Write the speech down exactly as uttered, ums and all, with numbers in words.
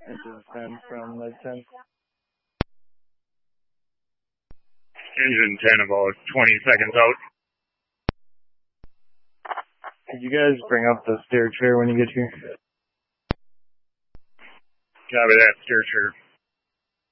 This is ten from Med ten. Engine ten, about twenty seconds out. Could you guys bring up the stair chair when you get here? Copy that, stair chair.